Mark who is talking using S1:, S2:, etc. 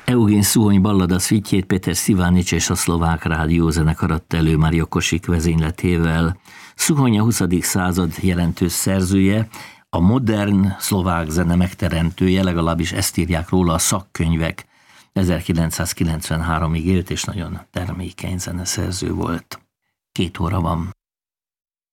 S1: Eugén Szuhony ballada szvitjét Péter Szivánics és a Szlovák Rádió zenekar adta elő Mária Kosik vezényletével. Szuhony a 20. század jelentős szerzője, a modern szlovák zene megteremtője, legalábbis ezt írják róla a szakkönyvek. 1993-ig élt, és nagyon termékeny zeneszerző volt. 2 óra van.